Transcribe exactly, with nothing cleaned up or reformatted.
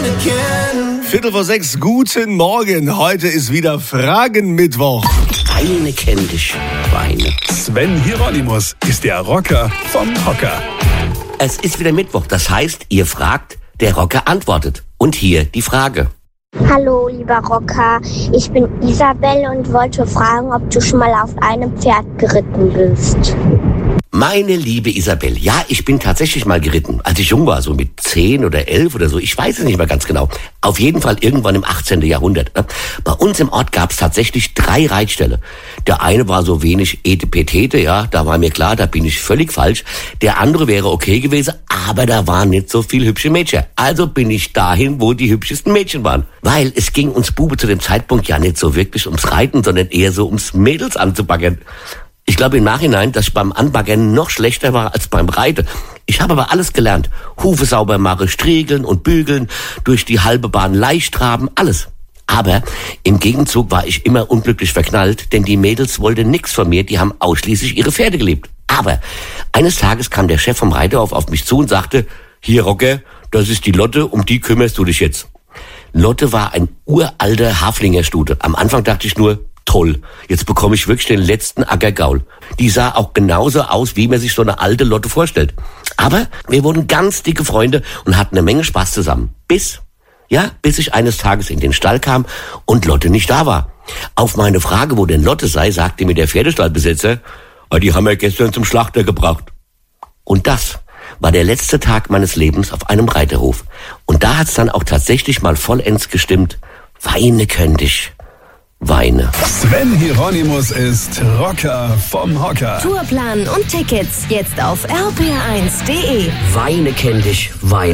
Viertel vor sechs, guten Morgen. Heute ist wieder Fragen-Mittwoch. Weine kenn dich, Weine. Sven Hieronymus ist der Rocker vom Hocker. Es ist wieder Mittwoch, das heißt, ihr fragt, der Rocker antwortet. Und hier die Frage. Hallo, lieber Rocker. Ich bin Isabel und wollte fragen, ob du schon mal auf einem Pferd geritten bist. Meine liebe Isabel, ja, ich bin tatsächlich mal geritten, als ich jung war, so mit zehn oder elf oder so, ich weiß es nicht mehr ganz genau. Auf jeden Fall irgendwann im achtzehnten Jahrhundert. Bei uns im Ort gab es tatsächlich drei Reitställe. Der eine war so wenig etepetete, ja, da war mir klar, da bin ich völlig falsch. Der andere wäre okay gewesen, aber da waren nicht so viele hübsche Mädchen. Also bin ich dahin, wo die hübschesten Mädchen waren. Weil es ging uns Bube zu dem Zeitpunkt ja nicht so wirklich ums Reiten, sondern eher so ums Mädels anzubaggern. Ich glaube im Nachhinein, dass ich beim Anbaggern noch schlechter war als beim Reiten. Ich habe aber alles gelernt. Hufe sauber machen, striegeln und bügeln, durch die halbe Bahn leicht traben, alles. Aber im Gegenzug war ich immer unglücklich verknallt, denn die Mädels wollten nix von mir, die haben ausschließlich ihre Pferde geliebt. Aber eines Tages kam der Chef vom Reiterhof auf mich zu und sagte, hier Rocker, das ist die Lotte, um die kümmerst du dich jetzt. Lotte war ein uralter Haflingerstute. Am Anfang dachte ich nur, toll, jetzt bekomme ich wirklich den letzten Ackergaul. Die sah auch genauso aus, wie man sich so eine alte Lotte vorstellt. Aber wir wurden ganz dicke Freunde und hatten eine Menge Spaß zusammen. Bis, ja, bis ich eines Tages in den Stall kam und Lotte nicht da war. Auf meine Frage, wo denn Lotte sei, sagte mir der Pferdestallbesitzer, oh, die haben wir gestern zum Schlachter gebracht. Und das war der letzte Tag meines Lebens auf einem Reiterhof. Und da hat's dann auch tatsächlich mal vollends gestimmt. Weine könnte ich. Weine. Sven Hieronymus ist Rocker vom Hocker. Tourplan und Tickets jetzt auf r p r eins punkt d e. Weine kenn dich, Weine.